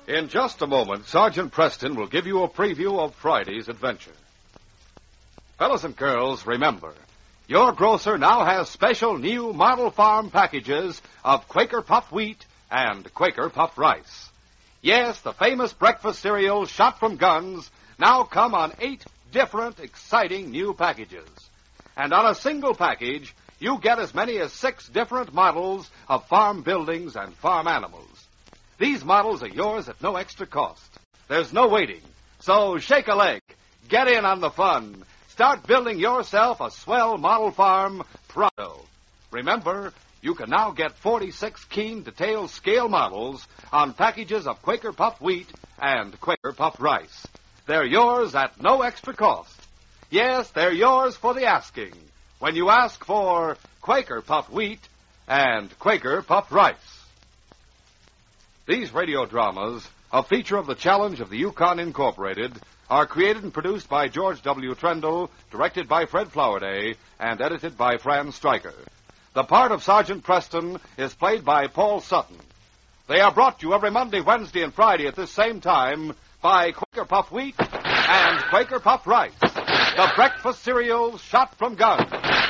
In just a moment, Sergeant Preston will give you a preview of Friday's adventure. Fellas and girls, remember, your grocer now has special new model farm packages of Quaker Puffed Wheat and Quaker Puffed Rice. Yes, the famous breakfast cereals shot from guns now come on 8 different, exciting new packages. And on a single package, you get as many as 6 different models of farm buildings and farm animals. These models are yours at no extra cost. There's no waiting. So shake a leg. Get in on the fun. Start building yourself a swell model farm pronto. Remember, you can now get 46 keen, detailed scale models on packages of Quaker Puffed Wheat and Quaker Puffed Rice. They're yours at no extra cost. Yes, they're yours for the asking when you ask for Quaker Puffed Wheat and Quaker Puffed Rice. These radio dramas, a feature of the Challenge of the Yukon Incorporated, are created and produced by George W. Trendle, directed by Fred Flowerday, and edited by Fran Stryker. The part of Sergeant Preston is played by Paul Sutton. They are brought to you every Monday, Wednesday, and Friday at this same time by Quaker Puffed Wheat and Quaker Puffed Rice, the breakfast cereals shot from guns.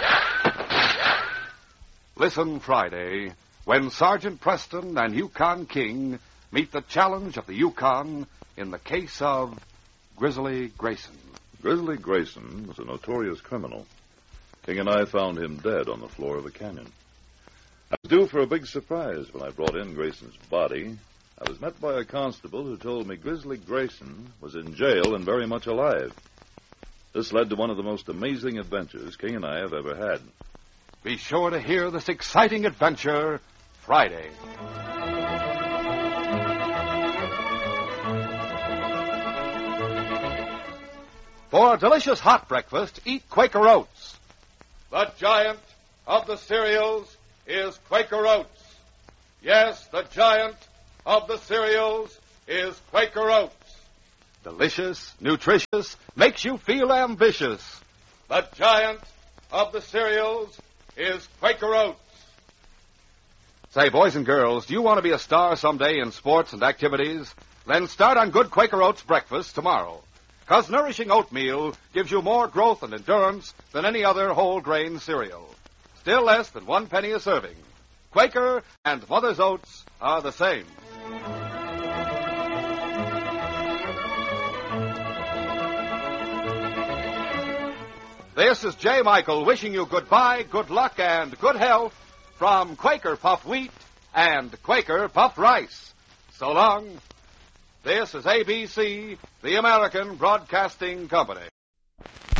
Listen Friday, when Sergeant Preston and Yukon King meet the challenge of the Yukon in the case of Grizzly Grayson. Grizzly Grayson was a notorious criminal. King and I found him dead on the floor of a canyon. I was due for a big surprise when I brought in Grayson's body. I was met by a constable who told me Grizzly Grayson was in jail and very much alive. This led to one of the most amazing adventures King and I have ever had. Be sure to hear this exciting adventure Friday. For a delicious hot breakfast, eat Quaker Oats. The giant of the cereals is Quaker Oats. Yes, the giant of the cereals is Quaker Oats. Delicious, nutritious, makes you feel ambitious. The giant of the cereals is Quaker Oats. Say, boys and girls, do you want to be a star someday in sports and activities? Then start on good Quaker Oats breakfast tomorrow. 'Cause nourishing oatmeal gives you more growth and endurance than any other whole grain cereal. Still less than 1 penny a serving. Quaker and Mother's Oats are the same. This is J. Michael wishing you goodbye, good luck, and good health from Quaker Puffed Wheat and Quaker Puffed Rice. So long. This is ABC, the American Broadcasting Company.